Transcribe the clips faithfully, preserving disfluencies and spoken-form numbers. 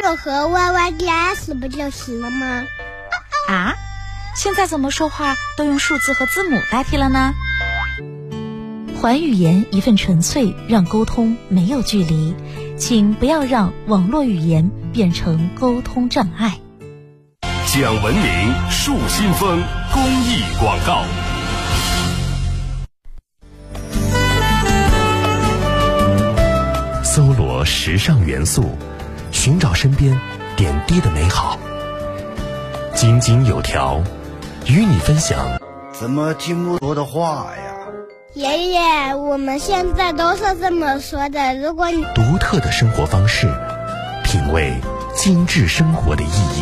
六和 Y Y D S 不就行了吗？ 啊，现在怎么说话都用数字和字母代替了呢？还语言一份纯粹，让沟通没有距离，请不要让网络语言变成沟通障碍。 讲文明树新风公益广告。搜罗时尚元素，寻找身边点滴的美好。井井有条，与你分享。 怎么听不懂的话呀？ 爷爷，我们现在都是这么说的。如果你独特的生活方式，品味精致生活的意义。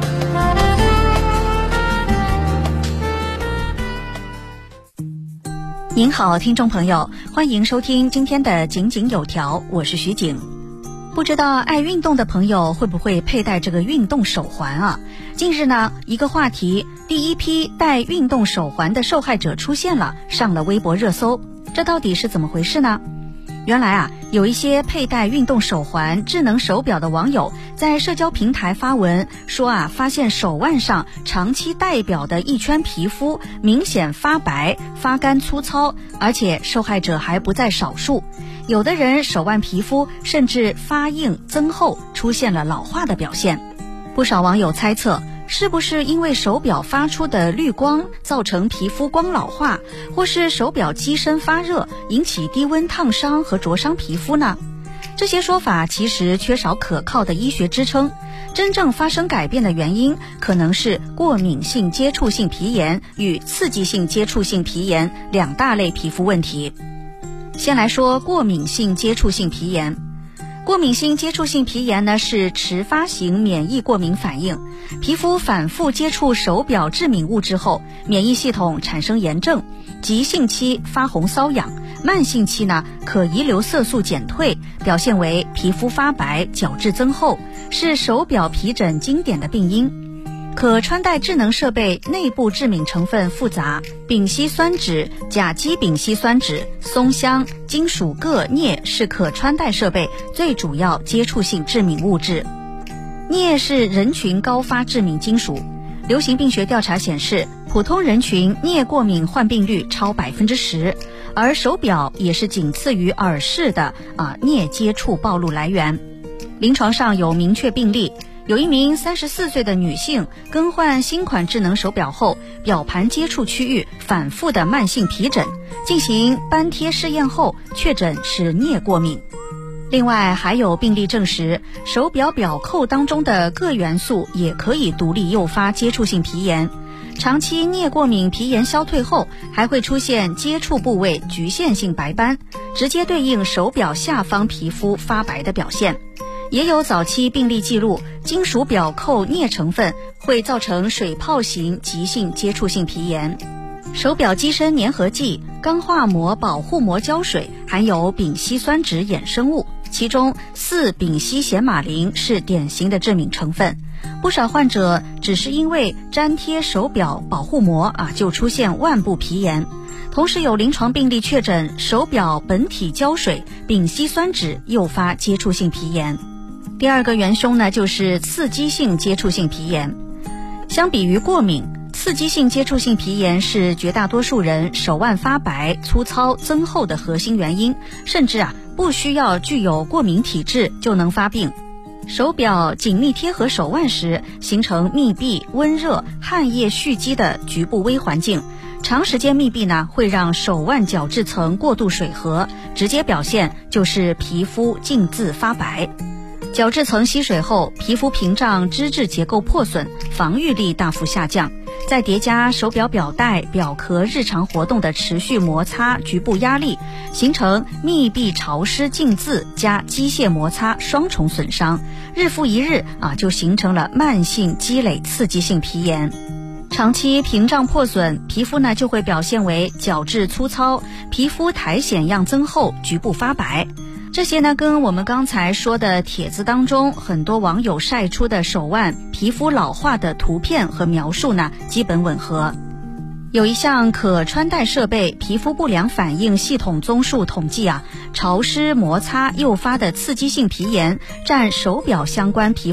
您好，听众朋友，欢迎收听今天的井井有条，我是徐景。不知道爱运动的朋友会不会佩戴这个运动手环啊？近日呢，一个话题，第一批戴运动手环的受害者出现了，上了微博热搜。这到底是怎么回事呢？原来啊，有一些佩戴运动手环、智能手表的网友在社交平台发文说啊，发现手腕上长期戴表的一圈皮肤明显发白、发干粗糙，而且受害者还不在少数。有的人手腕皮肤甚至发硬增厚，出现了老化的表现。不少网友猜测，是不是因为手表发出的绿光造成皮肤光老化，或是手表机身发热引起低温烫伤和灼伤皮肤呢？这些说法其实缺少可靠的医学支撑，真正发生改变的原因可能是过敏性接触性皮炎与刺激性接触性皮炎两大类皮肤问题。先来说过敏性接触性皮炎。过敏性接触性皮炎呢，是迟发型免疫过敏反应，皮肤反复接触手表致敏物质后，免疫系统产生炎症，急性期发红瘙痒，慢性期呢可遗留色素减退，表现为皮肤发白、角质增厚，是手表皮疹经典的病因。可穿戴智能设备内部致敏成分复杂，丙烯酸酯、甲基丙烯酸酯、松香、金属铬、镍是可穿戴设备最主要接触性致敏物质。镍是人群高发致敏金属，流行病学调查显示，普通人群镍过敏患病率超百分之十，而手表也是仅次于耳饰的啊镍接触暴露来源。临床上有明确病例。有一名三十四岁的女性更换新款智能手表后，表盘接触区域反复的慢性皮疹，进行斑贴试验后确诊是镍过敏。另外还有病例证实，手表表扣当中的铬元素也可以独立诱发接触性皮炎。长期镍过敏皮炎消退后，还会出现接触部位局限性白斑，直接对应手表下方皮肤发白的表现。也有早期病例记录，金属表扣镍成分会造成水泡型急性接触性皮炎。手表机身粘合剂、钢化膜保护膜胶水含有丙烯酸酯衍生物，其中四丙烯咸马林是典型的致敏成分。不少患者只是因为粘贴手表保护膜啊，就出现腕部皮炎。同时有临床病例确诊手表本体胶水丙烯酸酯诱发接触性皮炎。第二个元凶呢，就是刺激性接触性皮炎。相比于过敏，刺激性接触性皮炎是绝大多数人手腕发白、粗糙、增厚的核心原因，甚至啊不需要具有过敏体质就能发病。手表紧密贴合手腕时，形成密闭、温热、汗液蓄积的局部微环境。长时间密闭呢，会让手腕角质层过度水合，直接表现就是皮肤浸渍发白。角质层吸水后，皮肤屏障脂质结构破损，防御力大幅下降。再叠加手表表带、表壳日常活动的持续摩擦、局部压力，形成密闭潮湿浸渍加机械摩擦双重损伤，日复一日啊，就形成了慢性积累刺激性皮炎。长期屏障破损，皮肤呢就会表现为角质粗糙，皮肤苔藓样增厚，局部发白。这些呢，跟我们刚才说的帖子当中很多网友晒出的手腕皮肤老化的图片和描述呢，基本吻合。有一项可穿戴设备皮肤不良反应系统综述统计啊，潮湿摩擦诱发的刺激性皮炎占手表相关皮肤